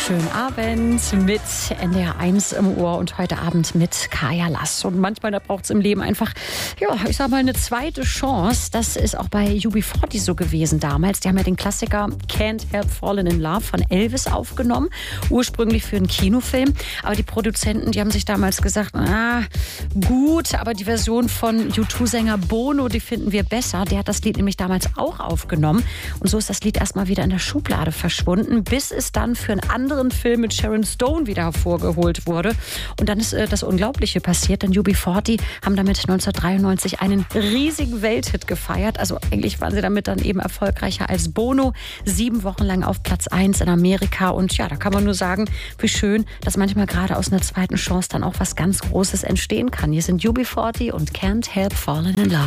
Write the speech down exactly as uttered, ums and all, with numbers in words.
wunderschönen Abend mit N D R eins im Ohr und heute Abend mit Kaya Lass. Und manchmal braucht es im Leben einfach, ja, ich sag mal, eine zweite Chance. Das ist auch bei U B vierzig so gewesen damals. Die haben ja den Klassiker Can't Help Falling in Love von Elvis aufgenommen, ursprünglich für einen Kinofilm. Aber die Produzenten, die haben sich damals gesagt, ah, gut, aber die Version von U zwei Sänger Bono, die finden wir besser. Der hat das Lied nämlich damals auch aufgenommen. Und so ist das Lied erstmal wieder in der Schublade verschwunden, bis es dann für einen anderen Film mit Sharon Stone wieder hervorgeholt wurde. Und dann ist äh, das Unglaubliche passiert, denn U B vierzig haben damit neunzehnhundertdreiundneunzig einen riesigen Welthit gefeiert. Also eigentlich waren sie damit dann eben erfolgreicher als Bono. Sieben Wochen lang auf Platz eins in Amerika. Und ja, da kann man nur sagen, wie schön, dass manchmal gerade aus einer zweiten Chance dann auch was ganz Großes entstehen kann. Hier sind U B vierzig und Can't Help Falling in Love.